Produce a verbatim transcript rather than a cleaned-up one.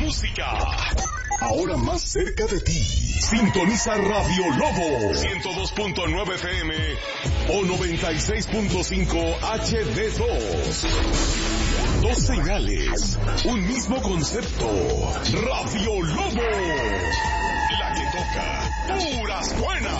música, ahora más cerca de ti. Sintoniza Radio Lobo ciento dos punto nueve F M o noventa y seis punto cinco H D dos. Dos señales, un mismo concepto. Radio Lobo, la que toca puras buenas.